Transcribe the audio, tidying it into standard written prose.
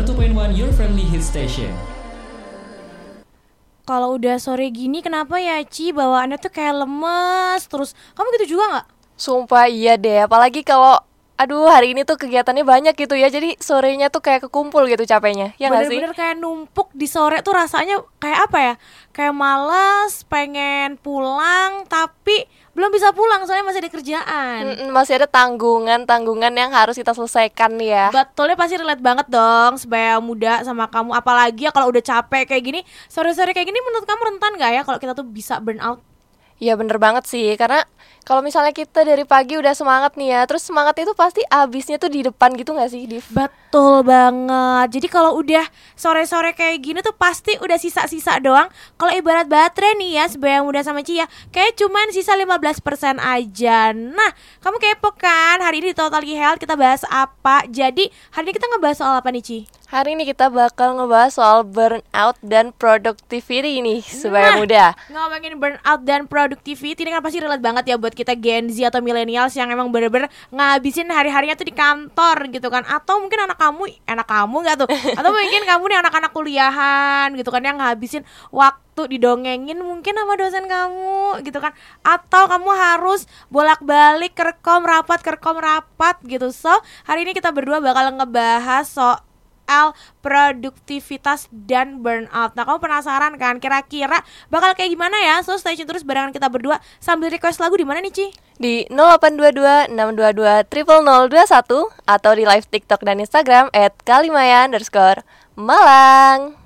101.1 Your Friendly Hit Station. Kalau udah sore gini kenapa ya Ci bawaannya tuh kayak lemes terus. Kamu gitu juga gak? Sumpah iya deh, apalagi kalau hari ini tuh kegiatannya banyak gitu ya. Jadi sorenya tuh kayak kekumpul gitu capeknya. Ya gak sih? Bener-bener kayak numpuk di sore tuh rasanya kayak apa ya? Kayak malas, pengen pulang tapi belum bisa pulang soalnya masih ada kerjaan. Masih ada tanggungan yang harus kita selesaikan nih ya. Betulnya pasti relate banget dong sebaya muda sama kamu. Apalagi ya kalau udah capek kayak gini, sore-sore kayak gini menurut kamu rentan gak ya kalau kita tuh bisa burn out? Iya bener banget sih, karena kalau misalnya kita dari pagi udah semangat nih ya, terus semangatnya itu pasti abisnya tuh di depan gitu gak sih, Div? Betul banget. Jadi kalau udah sore-sore kayak gini tuh pasti udah sisa-sisa doang. Kalau ibarat baterai nih ya, sebaya muda sama Cia, kayak cuman sisa 15% aja. Nah, kamu kepo kan? Hari ini di Total Health kita bahas apa? Jadi, hari ini kita ngebahas soal apa nih, Ci? Hari ini kita bakal ngebahas soal burnout dan productivity nih, sebaya muda. Ngomongin burnout dan productivity ini kan pasti relate banget ya buat kita Gen Z atau millennials yang emang bener-bener ngabisin hari-harinya tuh di kantor gitu kan. Atau mungkin anak kamu gak tuh? Atau mungkin kamu nih anak-anak kuliahan gitu kan yang ngabisin waktu didongengin mungkin sama dosen kamu gitu kan. Atau kamu harus bolak-balik ke rekom rapat gitu. So, hari ini kita berdua bakal ngebahas soal produktivitas dan burnout. Nah, kamu penasaran kan kira-kira bakal kayak gimana ya? So, stay tune terus barengan kita berdua sambil request lagu di mana nih, Ci? Di 0822 622 0021 atau di live TikTok dan Instagram @kalimaya_malang.